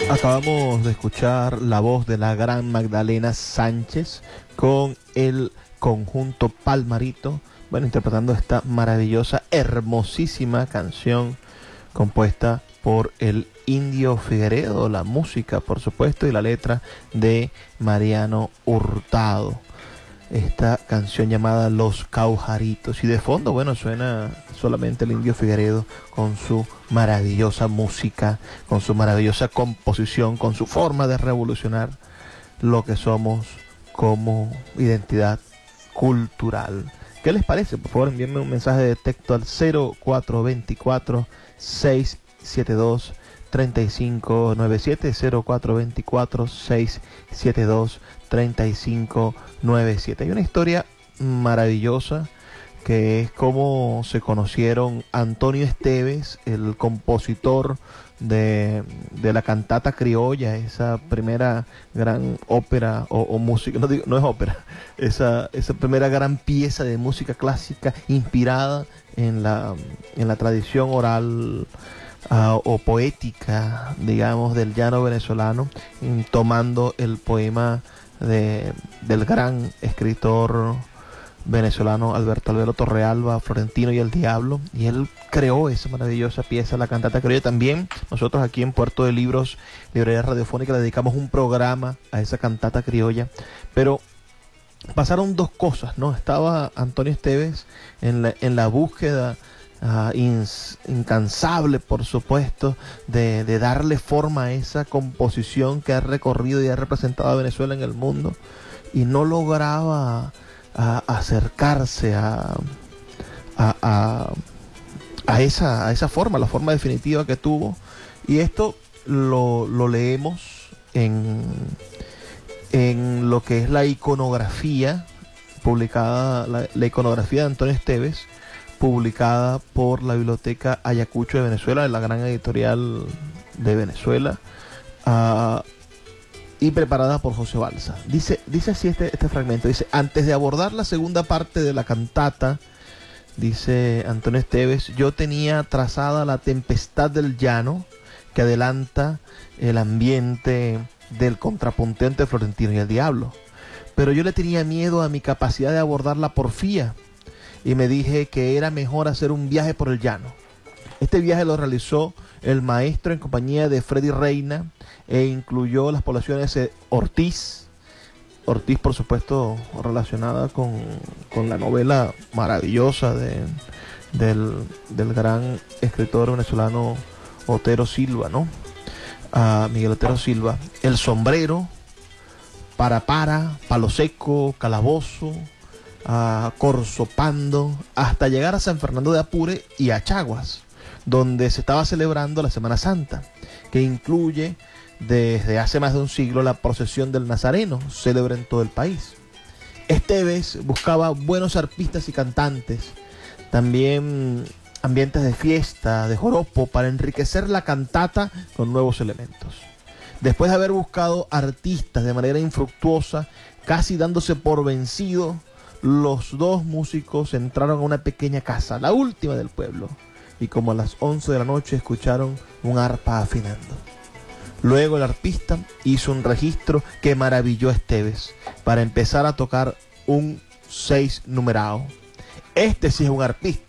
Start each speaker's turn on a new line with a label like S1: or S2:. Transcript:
S1: Acabamos de escuchar la voz de la gran Magdalena Sánchez con el conjunto Palmarito, bueno, interpretando esta maravillosa, hermosísima canción compuesta por el Indio Figueredo, la música, por supuesto, y la letra de Mariano Hurtado. Esta canción llamada Los Caujaritos. Y de fondo, bueno, suena solamente el Indio Figueredo con su maravillosa música, con su maravillosa composición, con su forma de revolucionar lo que somos como identidad cultural. ¿Qué les parece? Por favor, envíenme un mensaje de texto al 0424 672 3597, 0424 672 3597. Hay una historia maravillosa que es cómo se conocieron Antonio Esteves, el compositor de la cantata criolla, esa primera gran ópera o música, no es ópera, esa primera gran pieza de música clásica inspirada en la tradición oral o poética, digamos, del llano venezolano, tomando el poema del gran escritor venezolano Alberto Albero Torrealba, Florentino y el Diablo, y él creó esa maravillosa pieza, la cantata criolla. También nosotros aquí en Puerto de Libros, Librería Radiofónica, le dedicamos un programa a esa cantata criolla, pero pasaron dos cosas, ¿no? Estaba Antonio Esteves en la búsqueda incansable, por supuesto, de darle forma a esa composición que ha recorrido y ha representado a Venezuela en el mundo, y no lograba acercarse a esa forma, la forma definitiva que tuvo. Y esto lo leemos en lo que es la iconografía publicada, la iconografía de Antonio Esteves, publicada por la Biblioteca Ayacucho de Venezuela, de la gran editorial de Venezuela, y preparada por José Balsa. Dice así este fragmento, dice: antes de abordar la segunda parte de la cantata, dice Antonio Esteves, yo tenía trazada la tempestad del llano, que adelanta el ambiente del contrapunto entre Florentino y el Diablo, pero yo le tenía miedo a mi capacidad de abordar la porfía, y me dije que era mejor hacer un viaje por el llano. Este viaje lo realizó el maestro en compañía de Freddy Reina e incluyó las poblaciones de Ortiz, por supuesto relacionada con la novela maravillosa del gran escritor venezolano Otero Silva, ¿no? Miguel Otero Silva. El Sombrero, Para, Palo Seco, Calabozo, Corzopando, hasta llegar a San Fernando de Apure y a Chaguas, donde se estaba celebrando la Semana Santa, que incluye desde hace más de un siglo la procesión del Nazareno, célebre en todo el país. Esteves buscaba buenos arpistas y cantantes, también ambientes de fiesta, de joropo, para enriquecer la cantata con nuevos elementos. Después de haber buscado artistas de manera infructuosa, casi dándose por vencido, los dos músicos entraron a una pequeña casa, la última del pueblo, y como a las 11 de la noche escucharon un arpa afinando. Luego el arpista hizo un registro que maravilló a Esteves para empezar a tocar un 6 numerado. Este sí es un arpista.